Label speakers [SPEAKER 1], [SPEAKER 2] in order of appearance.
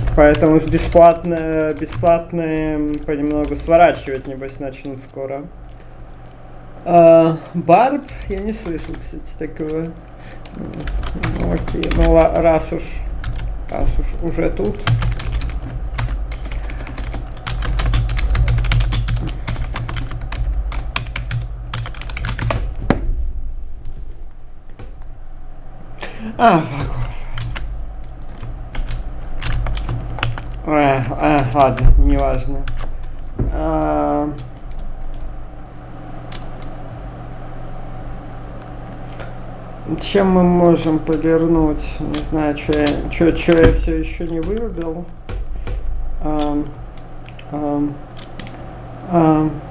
[SPEAKER 1] Поэтому с бесплатным понемногу сворачивать, небось, начнут скоро. Барб? Я не слышал, кстати, такого. Ну, окей, ну раз уж уже тут. Fuck off. Ладно, неважно. Чем мы можем повернуть? Не знаю, что я все еще не вырубил.